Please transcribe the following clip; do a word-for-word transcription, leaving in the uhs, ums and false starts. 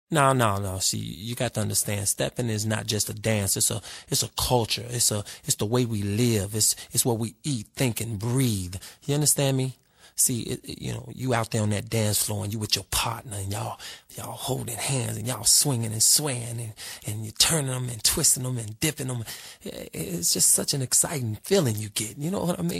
No, no, no. See, you got to understand, stepping is not just a dance. It's a, it's a culture. It's a, it's the way we live. It's, it's what we eat, think, and breathe. You understand me? See, it, it- you know, you out there on that dance floor and you with your partner and y'all, y'all holding hands and y'all swinging and swaying and, and you turning them and twisting them and dipping them. It's just such an exciting feeling you get. You know what I mean?